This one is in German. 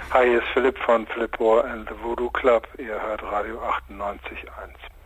Hi, hier ist Philipp von Philipp Bohr and the Voodoo Club. Ihr hört Radio 98.1.